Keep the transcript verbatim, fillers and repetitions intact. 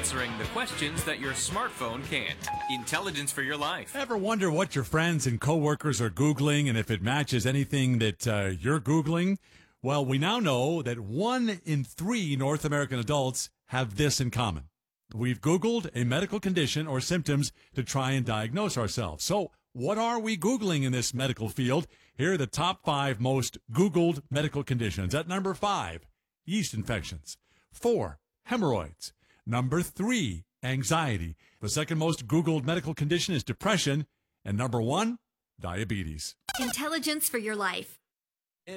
answering the questions that your smartphone can't. Intelligence for your life. Ever wonder what your friends and coworkers are Googling and if it matches anything that uh, you're Googling? Well, we now know that one in three North American adults have this in common. We've Googled a medical condition or symptoms to try and diagnose ourselves. So what are we Googling in this medical field? Here are the top five most Googled medical conditions. At number five, yeast infections. Four, hemorrhoids. Number three, anxiety. The second most Googled medical condition is depression. And number one, diabetes. Intelligence for your life.